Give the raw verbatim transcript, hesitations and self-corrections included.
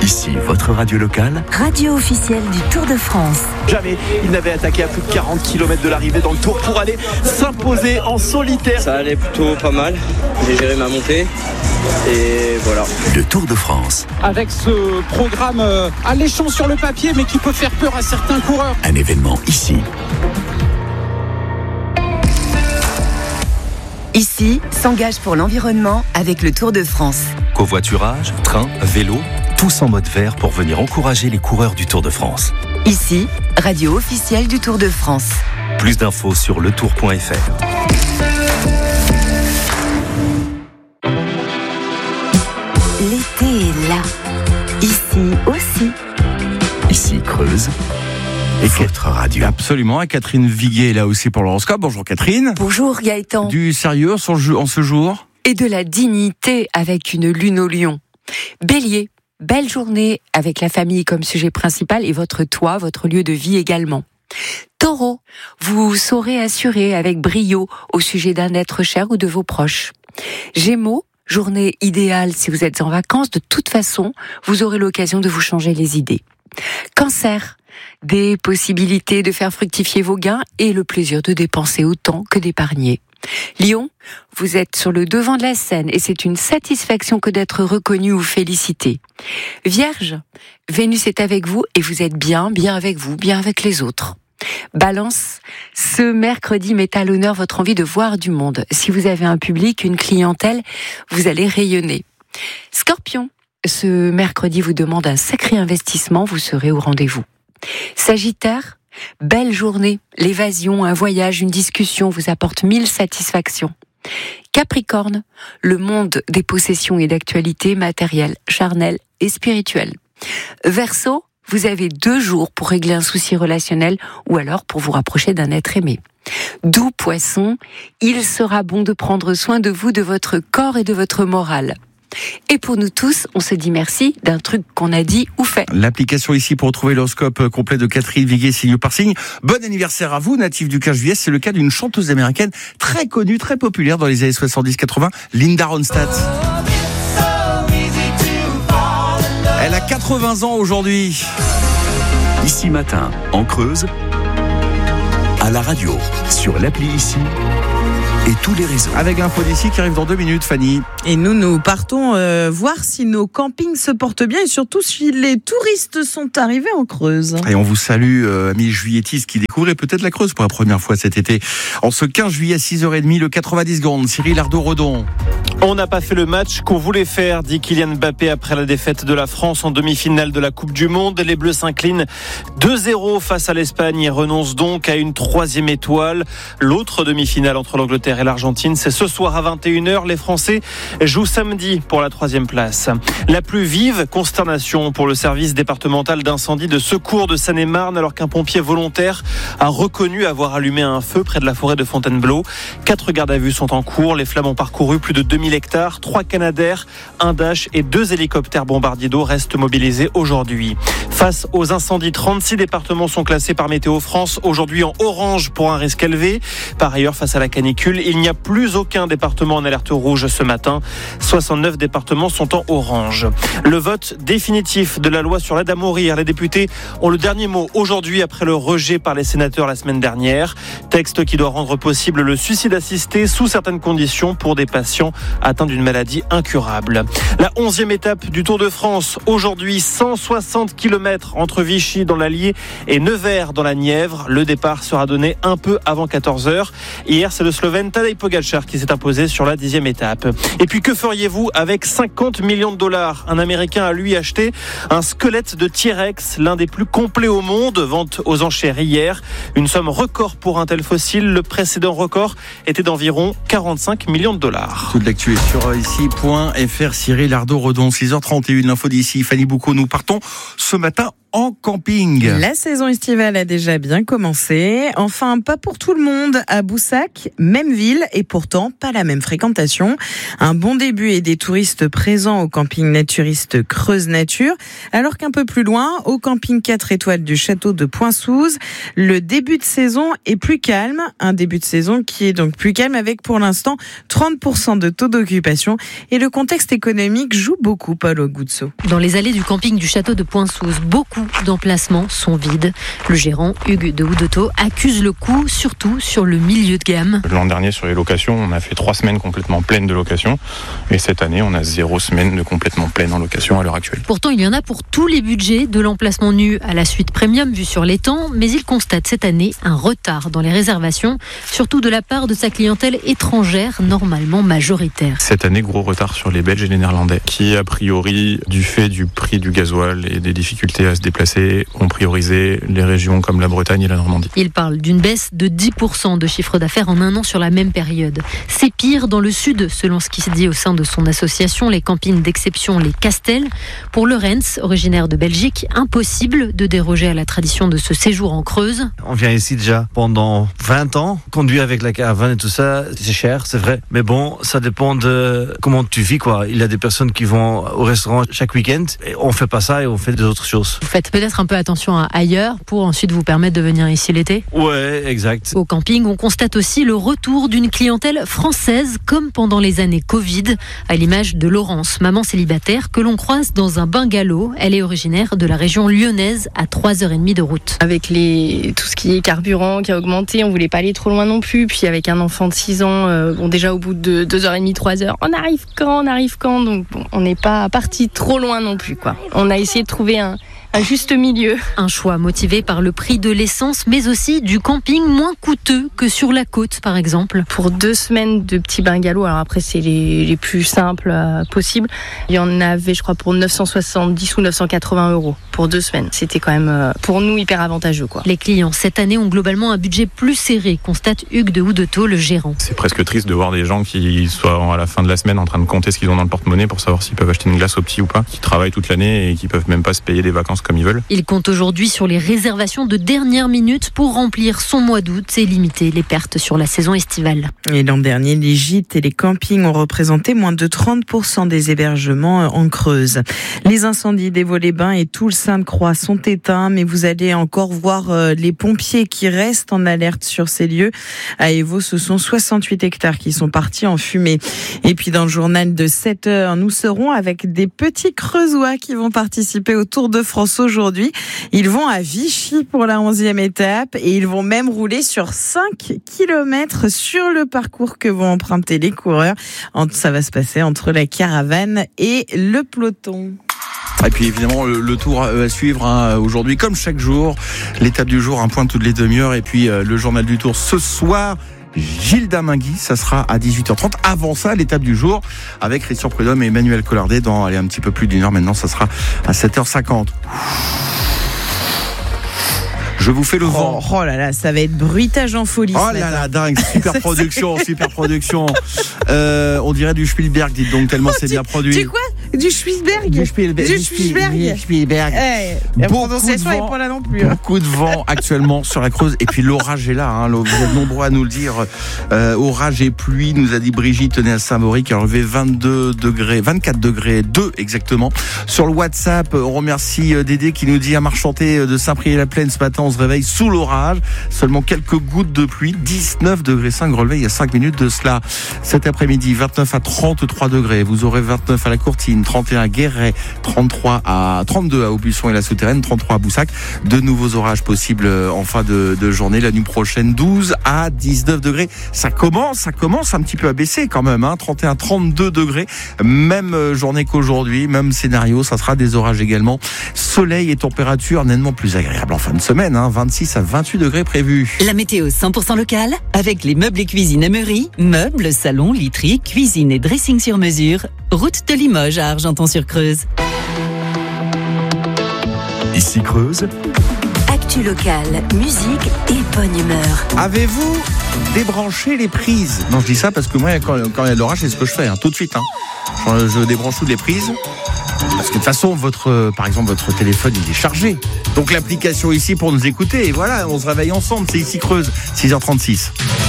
Ici, votre radio locale. Radio officielle du Tour de France. Jamais il n'avait attaqué à plus de quarante kilomètres de l'arrivée dans le Tour pour aller s'imposer en solitaire. Ça allait plutôt pas mal. J'ai géré ma montée. Et voilà. Le Tour de France. Avec ce programme euh, alléchant sur le papier, mais qui peut faire peur à certains coureurs. Un événement ici. Ici, s'engage pour l'environnement avec le Tour de France. Covoiturage, train, vélo, tous en mode vert pour venir encourager les coureurs du Tour de France. Ici, radio officielle du Tour de France. Plus d'infos sur le tour point f r. L'été est là. Ici aussi. Ici, Creuse. Et votre radio. Absolument, et Catherine Viguier est là aussi pour l'horoscope. Bonjour Catherine. Bonjour Gaëtan. Du sérieux en ce jour. Et de la dignité avec une lune au lion. Bélier, belle journée avec la famille comme sujet principal et votre toit, votre lieu de vie également. Taureau, vous saurez assurer avec brio au sujet d'un être cher ou de vos proches. Gémeaux, journée idéale si vous êtes en vacances. De toute façon, vous aurez l'occasion de vous changer les idées. Cancer, des possibilités de faire fructifier vos gains et le plaisir de dépenser autant que d'épargner. Lion, vous êtes sur le devant de la scène et c'est une satisfaction que d'être reconnu ou félicité. Vierge, Vénus est avec vous et vous êtes bien, bien avec vous, bien avec les autres. Balance, ce mercredi met à l'honneur votre envie de voir du monde. Si vous avez un public, une clientèle, vous allez rayonner. Scorpion, ce mercredi vous demande un sacré investissement, vous serez au rendez-vous. Sagittaire, belle journée, l'évasion, un voyage, une discussion vous apporte mille satisfactions. Capricorne, le monde des possessions et d'actualités matérielles, charnelles et spirituelles. Verseau, vous avez deux jours pour régler un souci relationnel ou alors pour vous rapprocher d'un être aimé. Doux Poisson, il sera bon de prendre soin de vous, de votre corps et de votre morale. Et pour nous tous, on se dit merci d'un truc qu'on a dit ou fait. L'application ici pour retrouver l'horoscope complet de Catherine Viguier, signe par signe. Bon anniversaire à vous, natif du quinze juillet. C'est le cas d'une chanteuse américaine très connue, très populaire dans les années soixante-dix quatre-vingts, Linda Ronstadt. Elle a quatre-vingts ans aujourd'hui. Ici matin, en Creuse, à la radio, sur l'appli ici et tous les réseaux. Avec l'info d'ici qui arrive dans deux minutes, Fanny. Et nous, nous partons euh, voir si nos campings se portent bien et surtout si les touristes sont arrivés en Creuse. Et on vous salue, euh, amis juilletistes qui découvrez peut-être la Creuse pour la première fois cet été. En ce quinze juillet à six heures trente, le quatre-vingt-dix secondes, Cyril Ardo-Redon. On n'a pas fait le match qu'on voulait faire, dit Kylian Mbappé après la défaite de la France en demi-finale de la Coupe du Monde. Les Bleus s'inclinent deux zéro face à l'Espagne et renoncent donc à une troisième étoile. L'autre demi-finale entre l'Angleterre et l'Argentine, c'est ce soir à vingt et une heures. Les Français jouent samedi pour la troisième place. La plus vive consternation pour le service départemental d'incendie de secours de Seine-et-Marne alors qu'un pompier volontaire a reconnu avoir allumé un feu près de la forêt de Fontainebleau. Quatre gardes à vue sont en cours. Les flammes ont parcouru plus de deux mille hectares. Trois Canadair, un Dash et deux hélicoptères bombardiers d'eau restent mobilisés aujourd'hui. Face aux incendies, trente-six départements sont classés par Météo France aujourd'hui en orange pour un risque élevé. Par ailleurs, face à la canicule, il n'y a plus aucun département en alerte rouge ce matin. soixante-neuf départements sont en orange. Le vote définitif de la loi sur l'aide à mourir. Les députés ont le dernier mot aujourd'hui après le rejet par les sénateurs la semaine dernière. Texte qui doit rendre possible le suicide assisté sous certaines conditions pour des patients atteints d'une maladie incurable. La onzième étape du Tour de France. Aujourd'hui, cent soixante kilomètres entre Vichy dans l'Allier et Nevers dans la Nièvre. Le départ sera donné un peu avant quatorze heures. Hier, c'est le Slovène Tadej Pogačar qui s'est imposé sur la dixième étape. Et puis, que feriez-vous avec cinquante millions de dollars? Un Américain a lui acheté un squelette de T-Rex, l'un des plus complets au monde. Vente aux enchères hier. Une somme record pour un tel fossile. Le précédent record était d'environ quarante-cinq millions de dollars. Toute l'actu est sur ici point f r. Cyril Ardo-Redon, six heures trente et une, l'info d'ici. Fanny Boucaud, nous partons ce matin en camping. La saison estivale a déjà bien commencé. Enfin, pas pour tout le monde. À Boussac, même ville et pourtant pas la même fréquentation. Un bon début et des touristes présents au camping naturiste Creuse Nature. Alors qu'un peu plus loin, au camping quatre étoiles du château de Pointe-Souze, le début de saison est plus calme. Un début de saison qui est donc plus calme avec pour l'instant trente pour cent de taux d'occupation. Et le contexte économique joue beaucoup, Paul Guzzo. Dans les allées du camping du château de Pointe-Souze, beaucoup d'emplacements sont vides. Le gérant, Hugues de Houdetot, accuse le coup, surtout sur le milieu de gamme. L'an dernier, sur les locations, on a fait trois semaines complètement pleines de locations. Et cette année, on a zéro semaine de complètement pleine en location à l'heure actuelle. Pourtant, il y en a pour tous les budgets, de l'emplacement nu à la suite premium vue sur l'étang. Mais il constate cette année un retard dans les réservations, surtout de la part de sa clientèle étrangère, normalement majoritaire. Cette année, gros retard sur les Belges et les Néerlandais, qui, a priori, du fait du prix du gasoil et des difficultés à se déplacer, ont priorisé les régions comme la Bretagne et la Normandie. Il parle d'une baisse de dix pour cent de chiffre d'affaires en un an sur la même période. C'est pire dans le sud, selon ce qui se dit au sein de son association, les campings d'exception, les Castels. Pour Lorenz, originaire de Belgique, impossible de déroger à la tradition de ce séjour en Creuse. On vient ici déjà pendant vingt ans. Conduire avec la caravane et tout ça, c'est cher, c'est vrai. Mais bon, ça dépend de comment tu vis, quoi. Il y a des personnes qui vont au restaurant chaque week-end. Et on fait pas ça et on fait des autres choses. Vous faites peut-être un peu attention à ailleurs pour ensuite vous permettre de venir ici l'été ? Ouais, exact. Au camping, on constate aussi le retour d'une clientèle française comme pendant les années Covid, à l'image de Laurence, maman célibataire que l'on croise dans un bungalow. Elle est originaire de la région lyonnaise, à trois heures trente de route. Avec les, tout ce qui est carburant qui a augmenté, on voulait pas aller trop loin non plus. Puis avec un enfant de six ans, euh, bon déjà au bout de deux heures trente, trois heures, on arrive quand, on arrive quand. Donc bon, on n'est pas parti trop loin non plus, quoi. On a essayé de trouver un un juste milieu. Un choix motivé par le prix de l'essence, mais aussi du camping moins coûteux que sur la côte, par exemple. Pour deux semaines de petits bungalows, alors après c'est les, les plus simples euh, possibles, il y en avait je crois pour neuf cent soixante-dix ou neuf cent quatre-vingts euros pour deux semaines. C'était quand même euh, pour nous hyper avantageux, quoi. Les clients cette année ont globalement un budget plus serré, constate Hugues de Houdetot, le gérant. C'est presque triste de voir des gens qui soient à la fin de la semaine en train de compter ce qu'ils ont dans le porte-monnaie pour savoir s'ils peuvent acheter une glace au petit ou pas, qui travaillent toute l'année et qui peuvent même pas se payer des vacances comme ils veulent. Il compte aujourd'hui sur les réservations de dernière minute pour remplir son mois d'août et limiter les pertes sur la saison estivale. Et l'an dernier, les gîtes et les campings ont représenté moins de trente pour cent des hébergements en Creuse. Les incendies des Vaux-les-Bains et Toul-Sainte-Croix sont éteints, mais vous allez encore voir les pompiers qui restent en alerte sur ces lieux. À Évaux, ce sont soixante-huit hectares qui sont partis en fumée. Et puis dans le journal de sept heures, nous serons avec des petits Creusois qui vont participer au Tour de France aujourd'hui. Ils vont à Vichy pour la onzième étape et ils vont même rouler sur cinq kilomètres sur le parcours que vont emprunter les coureurs. Ça va se passer entre la caravane et le peloton. Et puis évidemment le, le tour à suivre hein, aujourd'hui comme chaque jour. L'étape du jour, un point toutes les demi-heures et puis euh, le journal du Tour ce soir. Gilles Damingui, ça sera à dix-huit heures trente. Avant ça, l'étape du jour avec Christian Prudhomme et Emmanuel Collardet dans allez, un petit peu plus d'une heure. Maintenant, ça sera à sept heures cinquante. Je vous fais le vent. Oh, oh là là, ça va être bruitage en folie. Oh là là, dingue, super production, super production. Euh, on dirait du Spielberg, dites donc, tellement oh, c'est bien produit. Du quoi Du Spielberg Du Spielberg. Du Spielberg. Du Spielberg. Hey, la prononciation n'est pas là non plus. Beaucoup de vent actuellement sur la Creuse. Et puis l'orage est là, hein, vous êtes nombreux à nous le dire. Euh, orage et pluie, nous a dit Brigitte, tenez à Saint-Maurice, qui a enlevé vingt-deux degrés, vingt-quatre degrés deux exactement. Sur le WhatsApp, on remercie Dédé qui nous dit à Marchanté de Saint-Priest-la-Plaine ce matin, on se réveille sous l'orage, seulement quelques gouttes de pluie, dix-neuf degrés cinq relevé il y a cinq minutes de cela. Cet après-midi, vingt-neuf à trente-trois degrés, vous aurez vingt-neuf à la Courtine, trente et un à Guéret, trente-trois à trente-deux à Aubusson et la Souterraine, trente-trois à Boussac. De nouveaux orages possibles en fin de, de journée. La nuit prochaine, douze à dix-neuf degrés. Ça commence, ça commence un petit peu à baisser quand même, hein. trente et un à trente-deux degrés. Même journée qu'aujourd'hui, même scénario, ça sera des orages également. Soleil et température nettement plus agréables en fin de semaine, hein. vingt-six à vingt-huit degrés prévus. La météo cent pour cent locale avec les meubles et cuisine Emery, meubles, salons, literie, cuisine et dressing sur mesure. Route de Limoges à Argenton-sur-Creuse. Ici Creuse. Actu locale, musique et bonne humeur. Avez-vous débranché les prises? Non, je dis ça parce que moi, quand, quand il y a de l'orage, c'est ce que je fais, hein, tout de suite. Hein. Je, je débranche toutes les prises. Parce que de toute façon, votre, par exemple, votre téléphone, il est chargé. Donc l'application ici pour nous écouter. Et voilà, on se réveille ensemble. C'est ici Creuse, six heures trente-six.